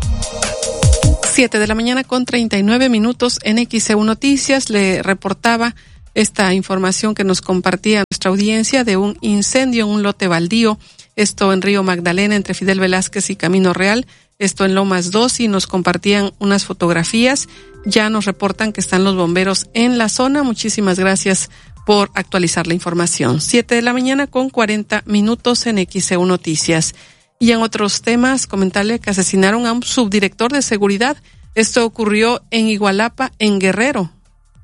7:39 en XEU Noticias. Le reportaba esta información que nos compartía nuestra audiencia de un incendio en un lote baldío, esto en Río Magdalena, entre Fidel Velázquez y Camino Real, esto en Lomas 2, y nos compartían unas fotografías. Ya nos reportan que están los bomberos en la zona. Muchísimas gracias por actualizar la información. 7:40 en XEU Noticias. Y en otros temas, comentarle que asesinaron a un subdirector de seguridad. Esto ocurrió en Igualapa, en Guerrero.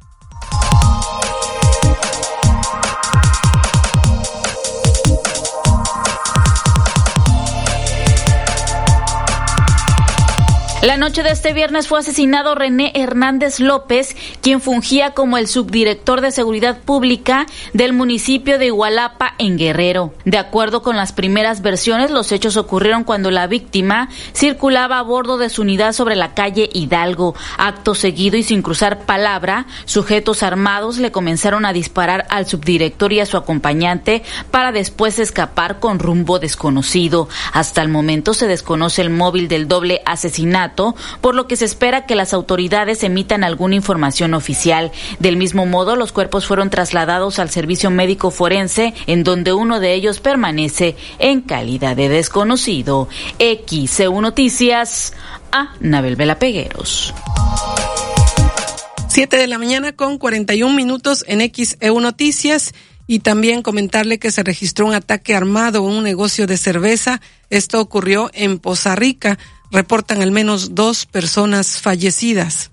La noche de este viernes fue asesinado René Hernández López, quien fungía como el subdirector de Seguridad Pública del municipio de Igualapa, en Guerrero. De acuerdo con las primeras versiones, los hechos ocurrieron cuando la víctima circulaba a bordo de su unidad sobre la calle Hidalgo. Acto seguido y sin cruzar palabra, sujetos armados le comenzaron a disparar al subdirector y a su acompañante para después escapar con rumbo desconocido. Hasta el momento se desconoce el móvil del doble asesinato, por lo que se espera que las autoridades emitan alguna información oficial. Del mismo modo, los cuerpos fueron trasladados al servicio médico forense, en donde uno de ellos permanece en calidad de desconocido. XEU Noticias, a Nabel Vela Pegueros. 7:41 en XEU Noticias. Y también comentarle que se registró un ataque armado en un negocio de cerveza. Esto ocurrió en Poza Rica. Reportan al menos 2 personas fallecidas.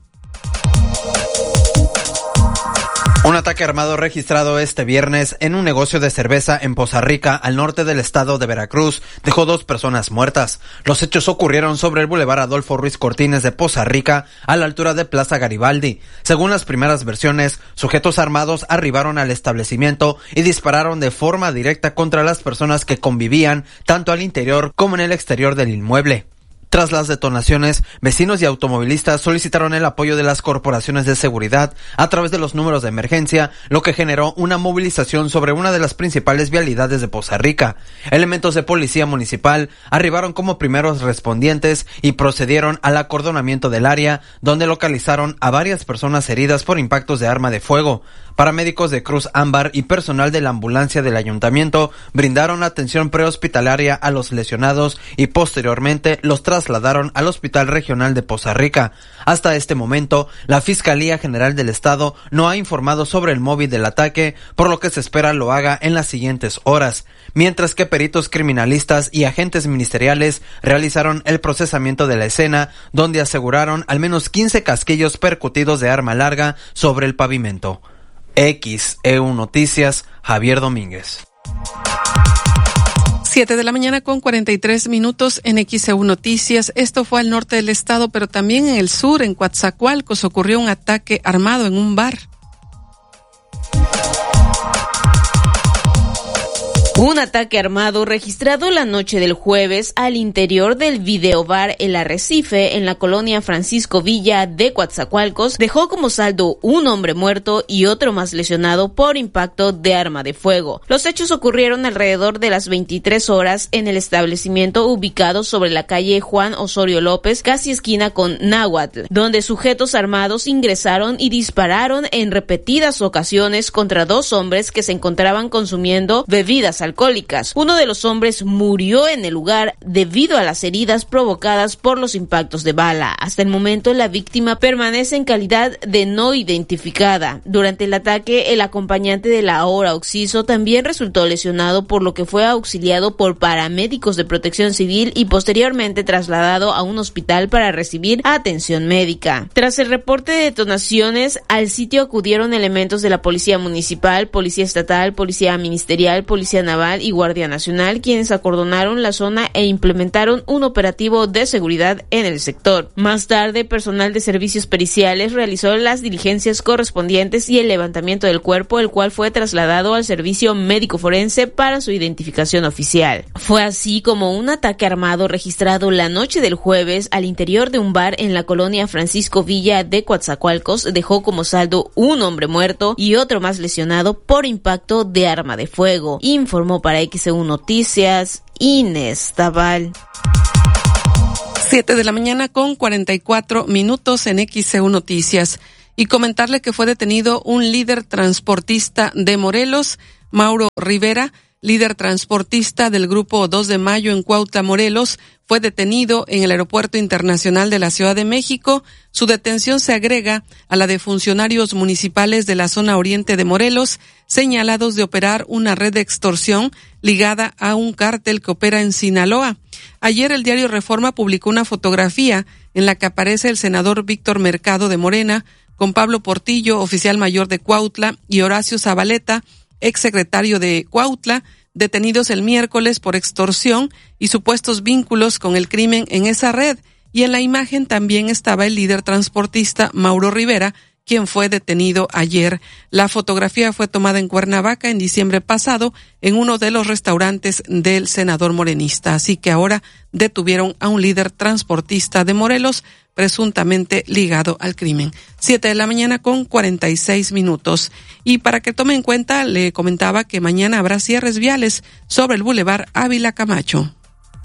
Un ataque armado registrado este viernes en un negocio de cerveza en Poza Rica, al norte del estado de Veracruz, dejó 2 personas muertas. Los hechos ocurrieron sobre el Boulevard Adolfo Ruiz Cortines de Poza Rica, a la altura de Plaza Garibaldi. Según las primeras versiones, sujetos armados arribaron al establecimiento y dispararon de forma directa contra las personas que convivían, tanto al interior como en el exterior del inmueble. Tras las detonaciones, vecinos y automovilistas solicitaron el apoyo de las corporaciones de seguridad a través de los números de emergencia, lo que generó una movilización sobre una de las principales vialidades de Poza Rica. Elementos de policía municipal arribaron como primeros respondientes y procedieron al acordonamiento del área, donde localizaron a varias personas heridas por impactos de arma de fuego. Paramédicos de Cruz Ámbar y personal de la ambulancia del ayuntamiento brindaron atención prehospitalaria a los lesionados y posteriormente los trasladaron al Hospital Regional de Poza Rica. Hasta este momento, la Fiscalía General del Estado no ha informado sobre el móvil del ataque, por lo que se espera lo haga en las siguientes horas, mientras que peritos criminalistas y agentes ministeriales realizaron el procesamiento de la escena, donde aseguraron al menos 15 casquillos percutidos de arma larga sobre el pavimento. XEU Noticias, Javier Domínguez. 7:43 en XEU Noticias. Esto fue al norte del estado, pero también en el sur, en Coatzacoalcos, ocurrió un ataque armado en un bar. Un ataque armado registrado la noche del jueves al interior del videobar El Arrecife en la colonia Francisco Villa de Coatzacoalcos dejó como saldo un hombre muerto y otro más lesionado por impacto de arma de fuego. Los hechos ocurrieron alrededor de las 23 horas en el establecimiento ubicado sobre la calle Juan Osorio López, casi esquina con Náhuatl, donde sujetos armados ingresaron y dispararon en repetidas ocasiones contra dos hombres que se encontraban consumiendo bebidas alcohólicas. Uno de los hombres murió en el lugar debido a las heridas provocadas por los impactos de bala. Hasta el momento, la víctima permanece en calidad de no identificada. Durante el ataque, el acompañante de la ahora occiso también resultó lesionado, por lo que fue auxiliado por paramédicos de Protección Civil y posteriormente trasladado a un hospital para recibir atención médica. Tras el reporte de detonaciones, al sitio acudieron elementos de la Policía Municipal, Policía Estatal, Policía Ministerial, Policía Naval y Guardia Nacional, quienes acordonaron la zona e implementaron un operativo de seguridad en el sector. Más tarde, personal de servicios periciales realizó las diligencias correspondientes y el levantamiento del cuerpo, el cual fue trasladado al servicio médico forense para su identificación oficial. Fue así como un ataque armado registrado la noche del jueves al interior de un bar en la colonia Francisco Villa de Coatzacoalcos dejó como saldo un hombre muerto y otro más lesionado por impacto de arma de fuego. Informó para XEU Noticias, Inés Tabal. 7 de la mañana con 44 minutos en XEU Noticias. Y comentarle que fue detenido un líder transportista de Morelos, Mauro Rivera, líder transportista del Grupo 2 de Mayo en Cuautla, Morelos, fue detenido en el Aeropuerto Internacional de la Ciudad de México. Su detención se agrega a la de funcionarios municipales de la zona oriente de Morelos, señalados de operar una red de extorsión ligada a un cártel que opera en Sinaloa. Ayer el diario Reforma publicó una fotografía en la que aparece el senador Víctor Mercado de Morena, con Pablo Portillo, oficial mayor de Cuautla, y Horacio Zabaleta, exsecretario de Cuautla, detenidos el miércoles por extorsión y supuestos vínculos con el crimen en esa red. Y en la imagen también estaba el líder transportista Mauro Rivera, quien fue detenido ayer. La fotografía fue tomada en Cuernavaca en diciembre pasado en uno de los restaurantes del senador morenista. Así que ahora detuvieron a un líder transportista de Morelos presuntamente ligado al crimen. 7 de la mañana con 46 minutos. Y para que tome en cuenta, le comentaba que mañana habrá cierres viales sobre el Boulevard Ávila Camacho.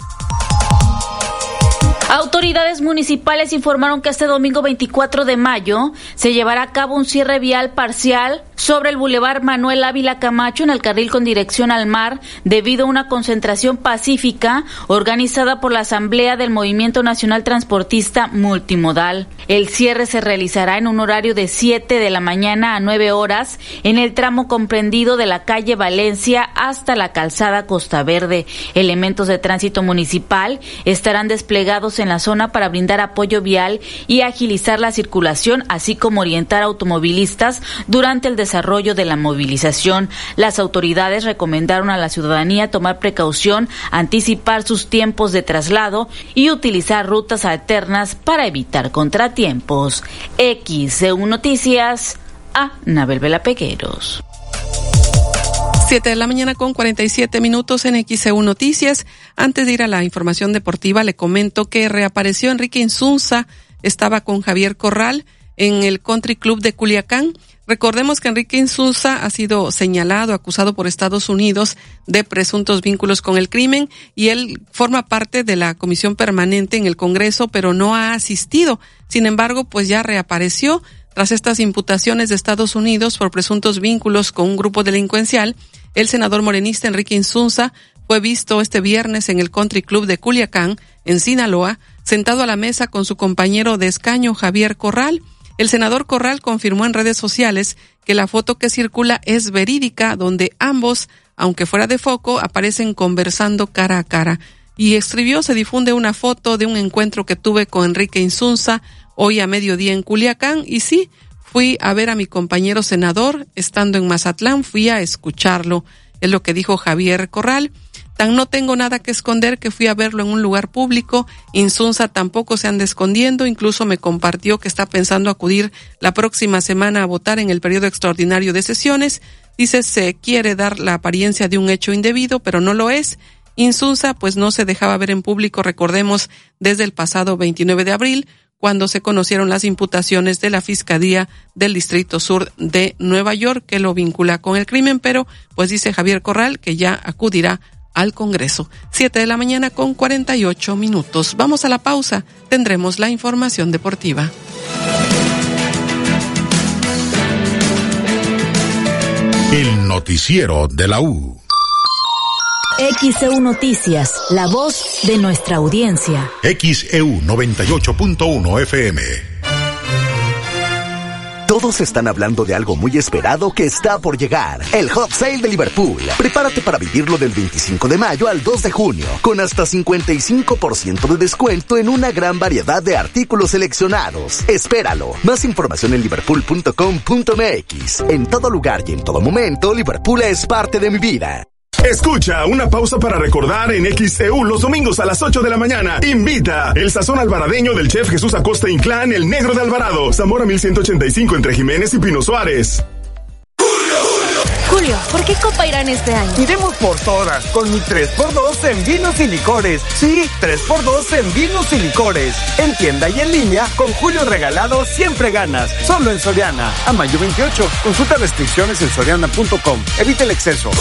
Autoridades municipales informaron que este domingo 24 de mayo se llevará a cabo un cierre vial parcial sobre el Boulevard Manuel Ávila Camacho en el carril con dirección al mar debido a una concentración pacífica organizada por la Asamblea del Movimiento Nacional Transportista Multimodal. El cierre se realizará en un horario de 7 de la mañana a 9 horas en el tramo comprendido de la calle Valencia hasta la calzada Costa Verde. Elementos de tránsito municipal estarán desplegados en la zona para brindar apoyo vial y agilizar la circulación, así como orientar a automovilistas durante el desarrollo de la movilización. Las autoridades recomendaron a la ciudadanía tomar precaución, anticipar sus tiempos de traslado y utilizar rutas alternas para evitar contratiempos. XEU Noticias, a Nabel Vela Pegueros. 7 de la mañana con 47 minutos en XEU Noticias. Antes de ir a la información deportiva, le comento que reapareció Enrique Insunza, estaba con Javier Corral en el Country Club de Culiacán. Recordemos que Enrique Insunza ha sido señalado, acusado por Estados Unidos de presuntos vínculos con el crimen y él forma parte de la comisión permanente en el Congreso, pero no ha asistido. Sin embargo, pues ya reapareció tras estas imputaciones de Estados Unidos por presuntos vínculos con un grupo delincuencial. El senador morenista Enrique Insunza fue visto este viernes en el Country Club de Culiacán, en Sinaloa, sentado a la mesa con su compañero de escaño Javier Corral. El senador Corral confirmó en redes sociales que la foto que circula es verídica, donde ambos, aunque fuera de foco, aparecen conversando cara a cara. Y escribió: se difunde una foto de un encuentro que tuve con Enrique Insunza hoy a mediodía en Culiacán, y sí, fui a ver a mi compañero senador, estando en Mazatlán, fui a escucharlo, es lo que dijo Javier Corral. Tan no tengo nada que esconder que fui a verlo en un lugar público. Insunza tampoco se anda escondiendo, incluso me compartió que está pensando acudir la próxima semana a votar en el periodo extraordinario de sesiones. Dice, se quiere dar la apariencia de un hecho indebido, pero no lo es. Insunza, pues no se dejaba ver en público, recordemos, desde el pasado 29 de abril, cuando se conocieron las imputaciones de la Fiscalía del Distrito Sur de Nueva York, que lo vincula con el crimen, pero pues dice Javier Corral que ya acudirá al Congreso. 7:48 a.m. Vamos a la pausa, tendremos la información deportiva. El noticiero de la U. XEU Noticias, la voz de nuestra audiencia. XEU 98.1 FM. Todos están hablando de algo muy esperado que está por llegar. El Hot Sale de Liverpool. Prepárate para vivirlo del 25 de mayo al 2 de junio, con hasta 55% de descuento en una gran variedad de artículos seleccionados. Espéralo. Más información en liverpool.com.mx. En todo lugar y en todo momento, Liverpool es parte de mi vida. Escucha, una pausa para recordar en XEU los domingos a las 8 de la mañana. Invita el sazón alvaradeño del chef Jesús Acosta Inclán, el Negro de Alvarado. Zamora 1185 entre Jiménez y Pino Suárez. Julio, ¿por qué Copa Irán este año? Iremos por todas, con mi 3x2 en vinos y licores. Sí, 3x2 en vinos y licores. En tienda y en línea, con Julio Regalado siempre ganas. Solo en Soriana. A mayo 28. Consulta restricciones en soriana.com. Evita el exceso.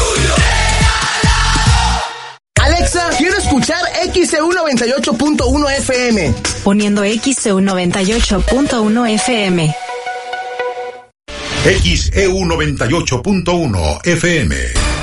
Alexa, quiero escuchar XEU 98.1 FM. Poniendo XEU 98.1 FM. XEU 98.1 FM.